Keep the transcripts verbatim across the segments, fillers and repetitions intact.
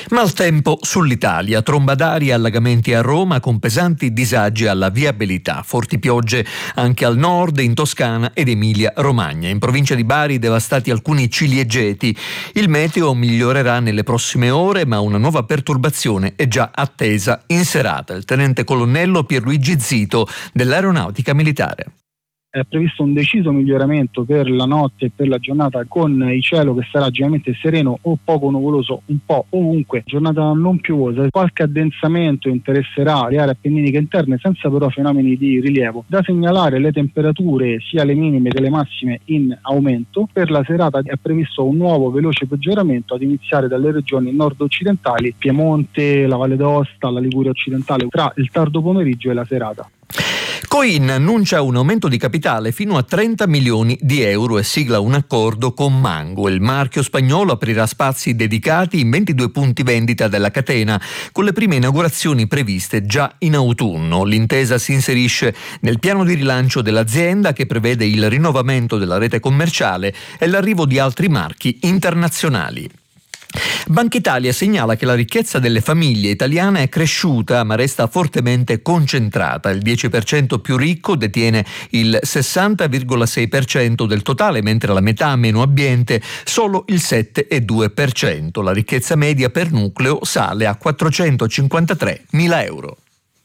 Maltempo sull'Italia, tromba d'aria e allagamenti a Roma con pesanti disagi alla viabilità, forti piogge anche al nord, in Toscana ed Emilia-Romagna. In provincia di Bari devastati alcuni ciliegeti. Il meteo migliorerà nelle prossime ore, ma una nuova perturbazione è già attesa in serata. Il tenente colonnello Pierluigi Zito dell'Aeronautica Militare. È previsto un deciso miglioramento per la notte e per la giornata, con il cielo che sarà generalmente sereno o poco nuvoloso un po' ovunque, giornata non piovosa. Qualche addensamento interesserà le aree appenniniche interne senza però fenomeni di rilievo. Da segnalare le temperature sia le minime che le massime in aumento. Per la serata è previsto un nuovo veloce peggioramento ad iniziare dalle regioni nord-occidentali, Piemonte, la Valle d'Aosta, la Liguria occidentale, tra il tardo pomeriggio e la serata. Coin annuncia un aumento di capitale fino a trenta milioni di euro e sigla un accordo con Mango. Il marchio spagnolo aprirà spazi dedicati in ventidue punti vendita della catena, con le prime inaugurazioni previste già in autunno. L'intesa si inserisce nel piano di rilancio dell'azienda, che prevede il rinnovamento della rete commerciale e l'arrivo di altri marchi internazionali. Banca Italia segnala che la ricchezza delle famiglie italiane è cresciuta, ma resta fortemente concentrata. Il dieci per cento più ricco detiene il sessanta virgola sei per cento del totale, mentre la metà meno abbiente solo il sette virgola due per cento. La ricchezza media per nucleo sale a quattrocentocinquantatremila euro.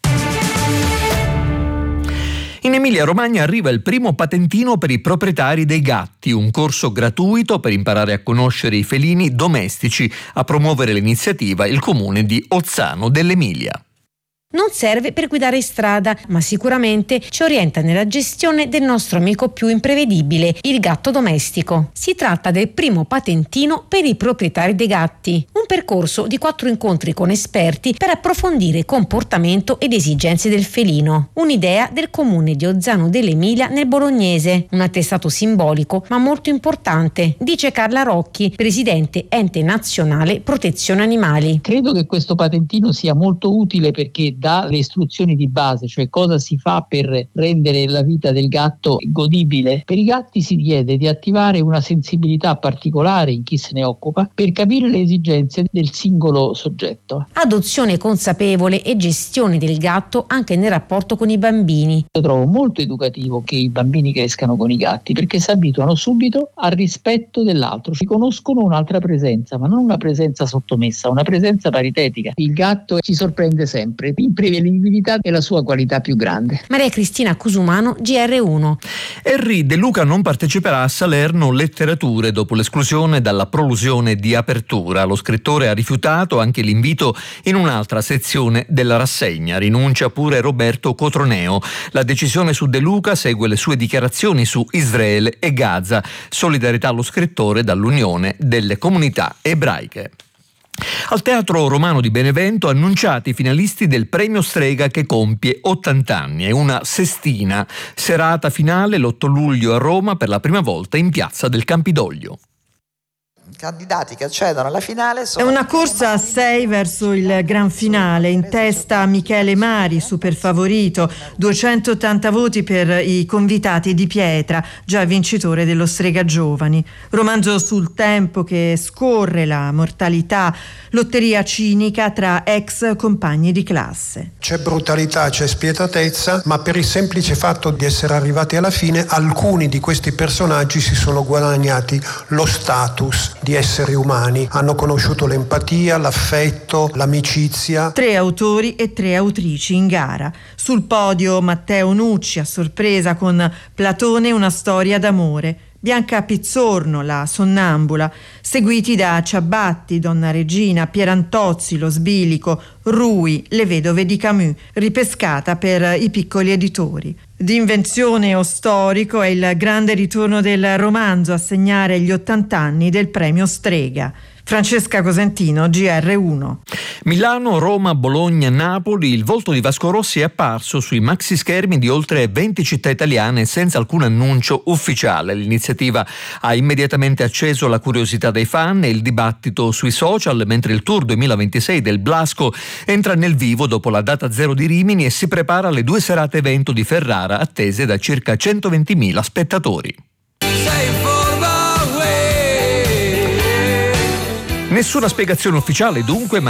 In Emilia-Romagna arriva il primo patentino per i proprietari dei gatti, un corso gratuito per imparare a conoscere i felini domestici. A promuovere l'iniziativa il comune di Ozzano dell'Emilia. Non serve per guidare in strada, ma sicuramente ci orienta nella gestione del nostro amico più imprevedibile, il gatto domestico. Si tratta del primo patentino per i proprietari dei gatti, un percorso di quattro incontri con esperti per approfondire comportamento ed esigenze del felino. Un'idea del comune di Ozzano dell'Emilia nel Bolognese, un attestato simbolico ma molto importante, dice Carla Rocchi, presidente Ente Nazionale Protezione Animali. Credo che questo patentino sia molto utile perché dà le istruzioni di base, cioè cosa si fa per rendere la vita del gatto godibile. Per i gatti si chiede di attivare una sensibilità particolare in chi se ne occupa per capire le esigenze del singolo soggetto. Adozione consapevole e gestione del gatto anche nel rapporto con i bambini. Io trovo molto educativo che i bambini crescano con i gatti perché si abituano subito al rispetto dell'altro, ci conoscono un'altra presenza, ma non una presenza sottomessa, una presenza paritetica. Il gatto ci sorprende sempre. Imprevedibilità è la sua qualità più grande. Maria Cristina Cusumano, G R uno. Henry De Luca non parteciperà a Salerno Letterature dopo l'esclusione dalla prolusione di apertura. Lo scrittore ha rifiutato anche l'invito in un'altra sezione della rassegna. Rinuncia pure Roberto Cotroneo. La decisione su De Luca segue le sue dichiarazioni su Israele e Gaza. Solidarietà allo scrittore dall'Unione delle Comunità Ebraiche. Al Teatro Romano di Benevento annunciati i finalisti del Premio Strega che compie ottanta anni. È una sestina, serata finale l'otto luglio a Roma per la prima volta in Piazza del Campidoglio. Candidati che accedono alla finale sono... È una corsa a sei verso il gran finale, in testa Michele Mari, super favorito, duecentottanta voti per i convitati di pietra, già vincitore dello Strega Giovani. Romanzo sul tempo che scorre, la mortalità, lotteria cinica tra ex compagni di classe. C'è brutalità, c'è spietatezza, ma per il semplice fatto di essere arrivati alla fine, alcuni di questi personaggi si sono guadagnati lo status di esseri umani, hanno conosciuto l'empatia, l'affetto, l'amicizia. Tre autori e tre autrici in gara. Sul podio Matteo Nucci, a sorpresa con Platone, una storia d'amore. Bianca Pizzorno, La sonnambula, seguiti da Ciabatti, Donna Regina, Pierantozzi, Lo sbilico, Rui, Le vedove di Camus, ripescata per i piccoli editori. D'invenzione o storico è il grande ritorno del romanzo a segnare gli ottanta anni del premio Strega. Francesca Cosentino, G R uno. Milano, Roma, Bologna, Napoli. Il volto di Vasco Rossi è apparso sui maxi schermi di oltre venti città italiane senza alcun annuncio ufficiale. L'iniziativa ha immediatamente acceso la curiosità dei fan e il dibattito sui social, mentre il Tour duemilaventisei del Blasco entra nel vivo dopo la data zero di Rimini e si prepara alle due serate evento di Ferrara attese da circa centoventimila spettatori. Nessuna spiegazione ufficiale dunque, ma